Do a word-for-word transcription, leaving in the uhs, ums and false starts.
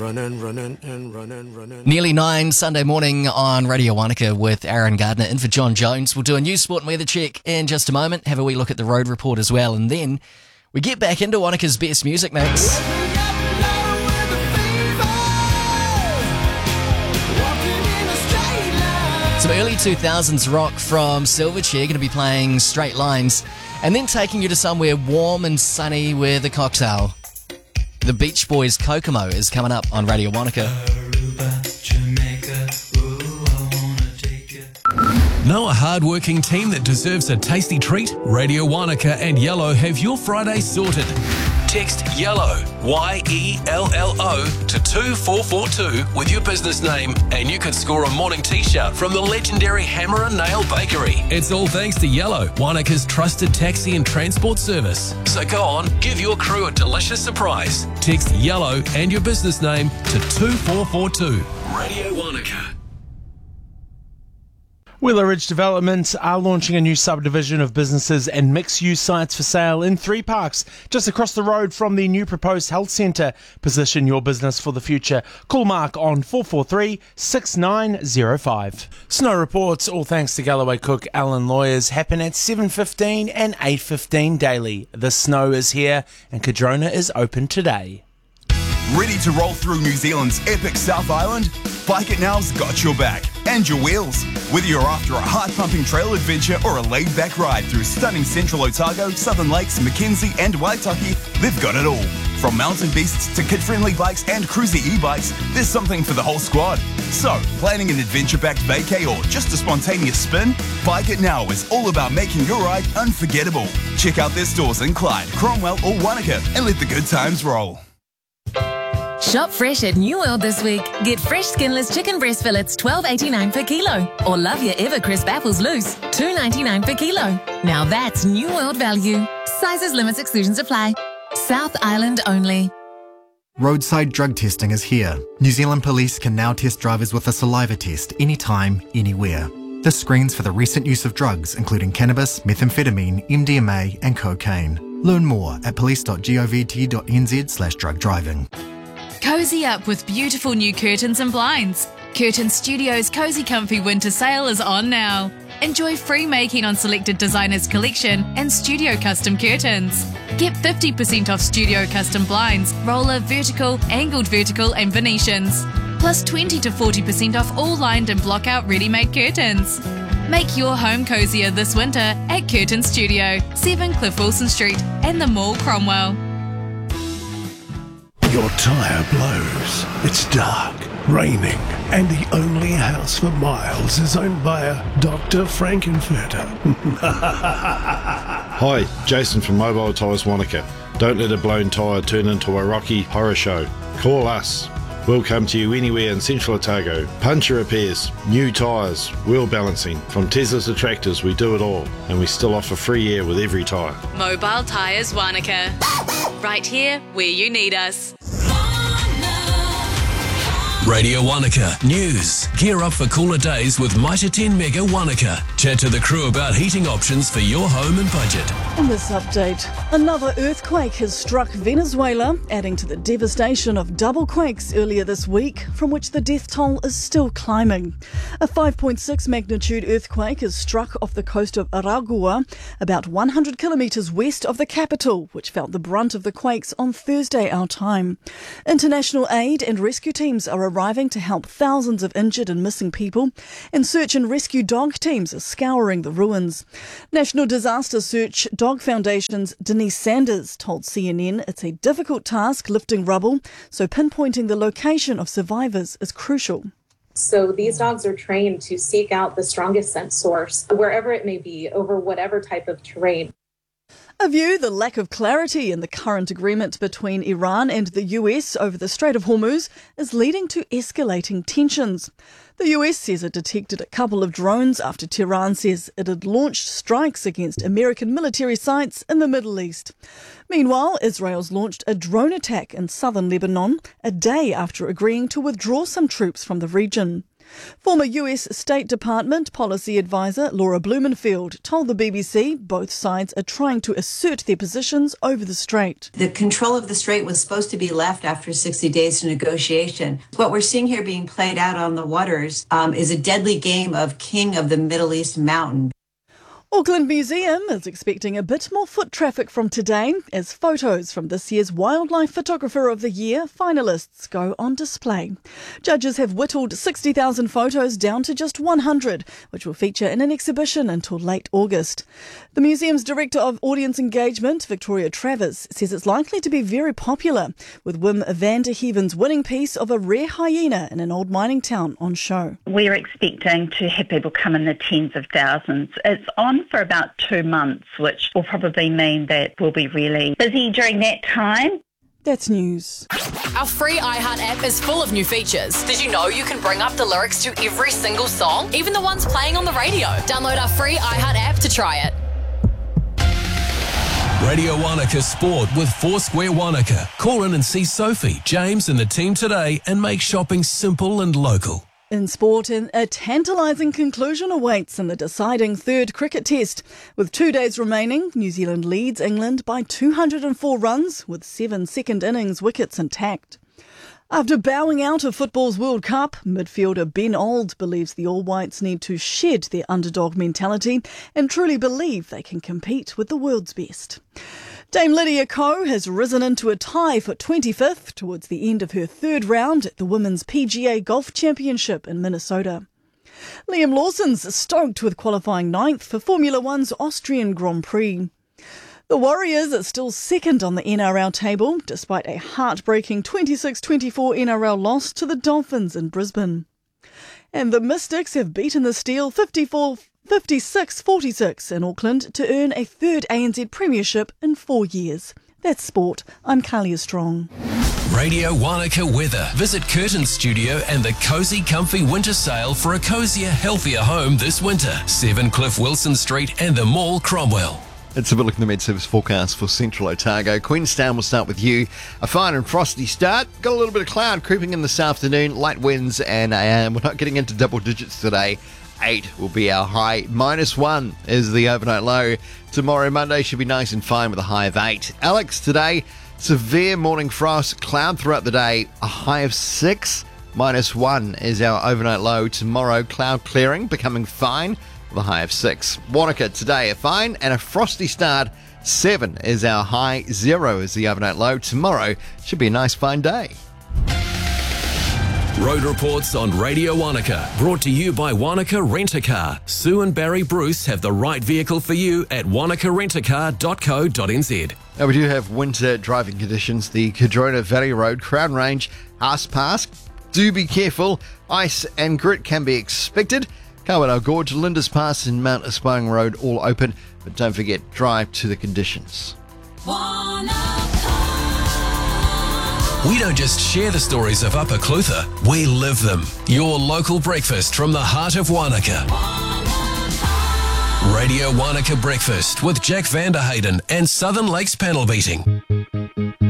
Running, running, and running, running. Nearly nine Sunday morning on Radio Wanaka with Aaron Gardner in for John Jones. We'll do a news, sport and weather check in just a moment, have a wee look at the road report as well, and then we get back into Wanaka's best music mix. Some early two thousands rock from Silverchair, going to be playing Straight Lines, and then taking you to somewhere warm and sunny with a cocktail. The Beach Boys' Kokomo is coming up on Radio Wanaka. Know a hard-working team that deserves a tasty treat? Radio Wanaka and Yellow have your Friday sorted. Text YELLOW, Y E L L O, to two four four two with your business name and you could score a morning t-shirt from the legendary Hammer and Nail Bakery. It's all thanks to Yellow, Wanaka's trusted taxi and transport service. So go on, give your crew a delicious surprise. Text YELLOW and your business name to two four four two. Radio Wanaka. Wheeler Ridge Development are launching a new subdivision of businesses and mixed-use sites for sale in three parks just across the road from the new proposed health centre. Position your business for the future. Call Mark on four four three, six nine zero five. Snow reports, all thanks to Galloway Cook Allen Lawyers, happen at seven fifteen and eight fifteen daily. The snow is here and Cadrona is open today. Ready to roll through New Zealand's epic South Island? Bike It Now's got your back and your wheels. Whether you're after a heart-pumping trail adventure or a laid-back ride through stunning Central Otago, Southern Lakes, Mackenzie and Waitaki, they've got it all. From mountain beasts to kid-friendly bikes and cruiser e-bikes, there's something for the whole squad. So, planning an adventure-backed vacay or just a spontaneous spin? Bike It Now is all about making your ride unforgettable. Check out their stores in Clyde, Cromwell or Wanaka and let the good times roll. Shop fresh at New World this week. Get fresh skinless chicken breast fillets, twelve eighty-nine per kilo. Or love your ever crisp apples loose, two ninety-nine per kilo. Now that's New World value. Sizes, limits, exclusions apply. South Island only. Roadside drug testing is here. New Zealand Police can now test drivers with a saliva test anytime, anywhere. This screens for the recent use of drugs, including cannabis, methamphetamine, M D M A and cocaine. Learn more at police dot govt dot n z slash drug driving. Cozy up with beautiful new curtains and blinds. Curtain Studios' Cozy Comfy Winter Sale is on now. Enjoy free making on selected designers' collection and studio custom curtains. Get fifty percent off studio custom blinds, roller, vertical, angled vertical and Venetians. Plus twenty to forty percent off all lined and block-out ready-made curtains. Make your home cozier this winter at Curtain Studio, seven Cliff Wilson Street and the Mall, Cromwell. Your tyre blows. It's dark, raining, and the only house for miles is owned by a Doctor Frankenfurter. Hi, Jason from Mobile Tyres Wanaka. Don't let a blown tyre turn into a Rocky Horror Show. Call us. We'll come to you anywhere in Central Otago. Puncture repairs, new tyres, wheel balancing. From Teslas to tractors, we do it all. And we still offer free air with every tyre. Mobile Tyres Wanaka. Right here where you need us. Radio Wanaka News. Gear up for cooler days with Mitre ten Mega Wanaka. Chat to the crew about heating options for your home and budget. In this update, another earthquake has struck Venezuela, adding to the devastation of double quakes earlier this week, from which the death toll is still climbing. A five point six magnitude earthquake has struck off the coast of Aragua, about one hundred kilometres west of the capital, which felt the brunt of the quakes on Thursday our time. International aid and rescue teams are arriving to help thousands of injured and missing people, and search and rescue dog teams are scouring the ruins. National Disaster Search Dog Foundation's Denise Sanders told C N N it's a difficult task lifting rubble, so pinpointing the location of survivors is crucial. So these dogs are trained to seek out the strongest scent source, wherever it may be, over whatever type of terrain. A view the lack of clarity in the current agreement between Iran and the U S over the Strait of Hormuz is leading to escalating tensions. The U S says it detected a couple of drones after Tehran says it had launched strikes against American military sites in the Middle East. Meanwhile, Israel's launched a drone attack in southern Lebanon a day after agreeing to withdraw some troops from the region. Former U S State Department policy advisor Laura Blumenfield told the B B C both sides are trying to assert their positions over the strait. The control of the strait was supposed to be left after sixty days of negotiation. What we're seeing here being played out on the waters um, is a deadly game of King of the Middle East Mountain. Auckland Museum is expecting a bit more foot traffic from today as photos from this year's Wildlife Photographer of the Year finalists go on display. Judges have whittled sixty thousand photos down to just one hundred, which will feature in an exhibition until late August. The museum's Director of Audience Engagement, Victoria Travers, says it's likely to be very popular, with Wim van der Heeven's winning piece of a rare hyena in an old mining town on show. We're expecting to have people come in the tens of thousands. It's on for about two months, which will probably mean that we'll be really busy during that time. That's news. Our free iHeart app is full of new features. Did you know you can bring up the lyrics to every single song, even the ones playing on the radio? Download our free iHeart app to try it. Radio Wanaka Sport with Foursquare Wanaka. Call in and see Sophie, James and the team today and make shopping simple and local. In sport, a tantalising conclusion awaits in the deciding third cricket test. With two days remaining, New Zealand leads England by two hundred four runs, with seven second innings wickets intact. After bowing out of football's World Cup, midfielder Ben Auld believes the All Whites need to shed their underdog mentality and truly believe they can compete with the world's best. Dame Lydia Ko has risen into a tie for twenty-fifth towards the end of her third round at the Women's P G A Golf Championship in Minnesota. Liam Lawson's stoked with qualifying ninth for Formula One's Austrian Grand Prix. The Warriors are still second on the N R L table, despite a heartbreaking twenty-six twenty-four N R L loss to the Dolphins in Brisbane. And the Mystics have beaten the Steel fifty-four fifty-six forty-six in Auckland to earn a third A N Z premiership in four years. That's sport. I'm Kalia Strong. Radio Wanaka weather. Visit Curtin Studio and the Cozy Comfy Winter Sale for a cozier, healthier home this winter. seven Cliff Wilson Street and the Mall, Cromwell. Let's have a look at the Met-Service forecast for Central Otago. Queenstown will start with you. A fine and frosty start. Got a little bit of cloud creeping in this afternoon. Light winds and uh, we're not getting into double digits today. Eight will be our high. Minus one is the overnight low. Tomorrow, Monday, should be nice and fine with a high of eight. Alex, today, severe morning frost. Cloud throughout the day. A high of six. Minus one is our overnight low. Tomorrow, cloud clearing, becoming fine with a high of six. Wanaka, today, a fine and a frosty start. Seven is our high. Zero is the overnight low. Tomorrow, should be a nice fine day. Road reports on Radio Wanaka, brought to you by Wanaka Rent-A-Car. Sue and Barry Bruce have the right vehicle for you at wanaka rent a car dot co dot n z. Now we do have winter driving conditions. The Cadrona Valley Road, Crown Range, Haas Pass. Do be careful. Ice and grit can be expected. Kawana Gorge, Linda's Pass and Mount Aspiring Road all open, but don't forget, drive to the conditions. We don't just share the stories of Upper Clutha, we live them. Your local breakfast from the heart of Wanaka. Radio Wanaka Breakfast with Jack Vanderhayden and Southern Lakes Panel Beating.